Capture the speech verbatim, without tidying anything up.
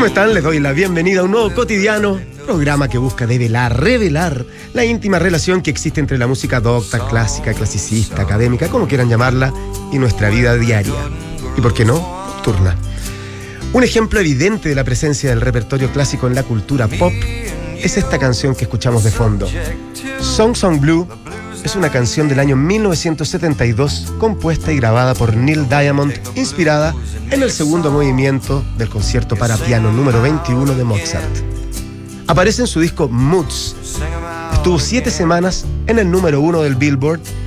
¿Cómo están? Les doy la bienvenida a un nuevo cotidiano, programa que busca develar, revelar la íntima relación que existe entre la música docta, clásica, clasicista, académica, como quieran llamarla, y nuestra vida diaria. Y por qué no, nocturna. Un ejemplo evidente de la presencia del repertorio clásico en la cultura pop es esta canción que escuchamos de fondo. Songs on Blue es una canción del año mil novecientos setenta y dos, compuesta y grabada por Neil Diamond, inspirada en el segundo movimiento del concierto para piano número veintiuno de Mozart. Aparece en su disco Moods. Estuvo siete semanas en el número uno del Billboard